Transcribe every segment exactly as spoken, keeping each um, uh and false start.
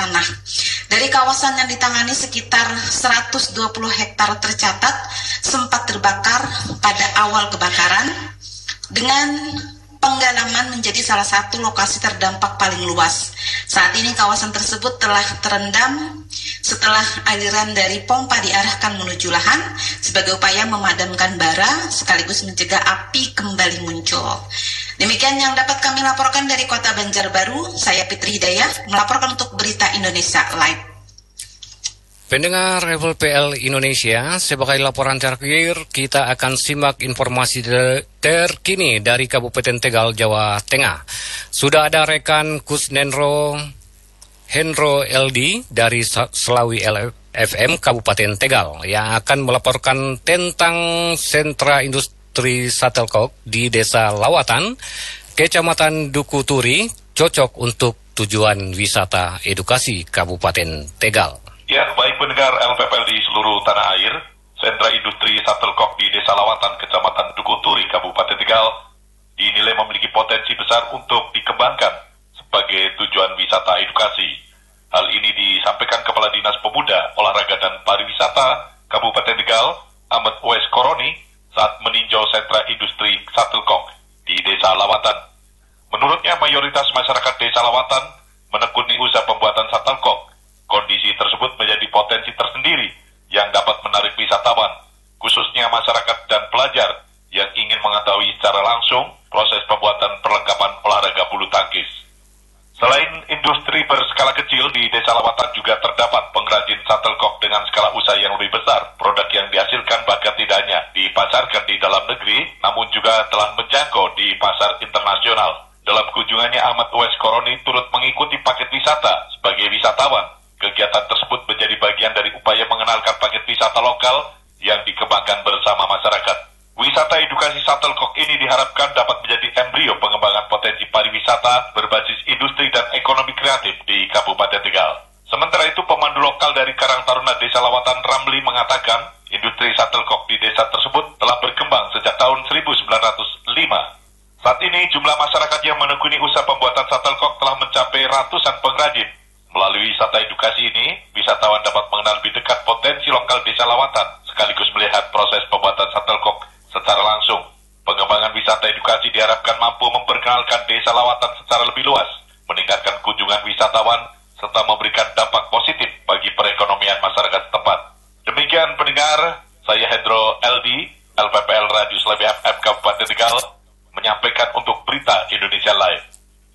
tanah. Dari kawasan yang ditangani sekitar seratus dua puluh hektar tercatat sempat terbakar pada awal kebakaran, dengan penggalaman menjadi salah satu lokasi terdampak paling luas. Saat ini kawasan tersebut telah terendam setelah aliran dari pompa diarahkan menuju lahan sebagai upaya memadamkan bara sekaligus mencegah api kembali muncul. Demikian yang dapat kami laporkan dari Kota Banjarbaru. Saya Fitri Hidayah melaporkan untuk Berita Indonesia Live. Pendengar Level P L Indonesia, sebagai laporan terakhir, kita akan simak informasi terkini dari Kabupaten Tegal, Jawa Tengah. Sudah ada rekan Kusnenro Hendro L D dari Selawi F M Kabupaten Tegal yang akan melaporkan tentang sentra industri Shuttlecock di Desa Lawatan, Kecamatan Dukuturi, cocok untuk tujuan wisata edukasi Kabupaten Tegal. Ya, baik pendengar L P P L di seluruh tanah air, sentra industri Shuttlecock di Desa Lawatan, Kecamatan Dukuturi, Kabupaten Tegal, dinilai memiliki potensi besar untuk dikembangkan sebagai tujuan wisata edukasi. Hal ini disampaikan Kepala Dinas Pemuda, Olahraga dan Pariwisata Kabupaten Tegal, Ahmad Wes Koroni, saat meninjau sentra industri Shuttlecock di Desa Lawatan. Menurutnya, mayoritas masyarakat Desa Lawatan menekuni usaha pembuatan Shuttlecock. Kondisi tersebut menjadi potensi tersendiri yang dapat menarik wisatawan, khususnya masyarakat dan pelajar yang ingin mengetahui secara langsung proses pembuatan perlengkapan olahraga bulu tangkis. Selain industri berskala kecil, di Desa Lawatan juga terdapat pengrajin Shuttlecock dengan skala usaha yang lebih besar. Produk yang dihasilkan bahkan tidak hanya dipasarkan di dalam negeri, namun juga telah menjangkau di pasar internasional. Dalam kunjungannya, Ahmad Wes Koroni turut mengikuti paket wisata sebagai wisatawan. Kegiatan tersebut menjadi bagian dari upaya mengenalkan paket wisata lokal yang dikembangkan bersama masyarakat. Wisata edukasi Shuttlecock ini diharapkan dapat menjadi embrio pengembangan potensi pariwisata berbasis industri dan ekonomi kreatif di Kabupaten Tegal. Sementara itu, pemandu lokal dari Karang Taruna Desa Lawatan, Ramli, mengatakan industri Shuttlecock di desa tersebut telah berkembang sejak tahun seribu sembilan ratus lima. Saat ini, jumlah masyarakat yang menekuni usaha pembuatan Shuttlecock telah mencapai ratusan pengrajin. Melalui wisata edukasi ini, wisatawan dapat mengenal lebih dekat potensi lokal Desa Lawatan, sekaligus melihat proses pembuatan Shuttlecock secara langsung. Pengembangan wisata edukasi diharapkan mampu memperkenalkan Desa Lawatan secara lebih luas, meningkatkan kunjungan wisatawan, serta memberikan dampak positif bagi perekonomian masyarakat setempat. Demikian pendengar, saya Hendro L D, L P P L Radio Selawi F M Kabupaten Tegal, menyampaikan untuk Berita Indonesia Live.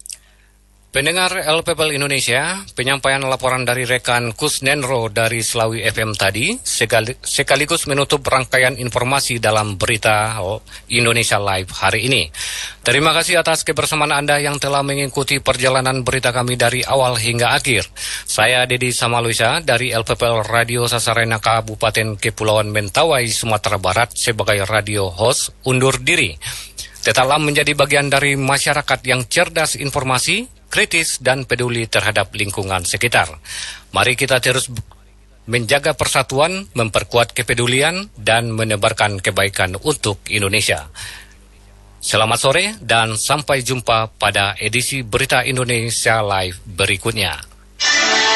Pendengar L P P L Indonesia, penyampaian laporan dari rekan Kusnenro dari Selawi F M tadi sekaligus menutup rangkaian informasi dalam Berita Indonesia Live hari ini. Terima kasih atas kebersamaan Anda yang telah mengikuti perjalanan berita kami dari awal hingga akhir. Saya Dedi Samaluisa dari L P P L Radio Sasarena Kabupaten Kepulauan Mentawai, Sumatera Barat sebagai radio host undur diri. Tetaplah menjadi bagian dari masyarakat yang cerdas informasi, kritis dan peduli terhadap lingkungan sekitar. Mari kita terus menjaga persatuan, memperkuat kepedulian, dan menebarkan kebaikan untuk Indonesia. Selamat sore dan sampai jumpa pada edisi Berita Indonesia Live berikutnya.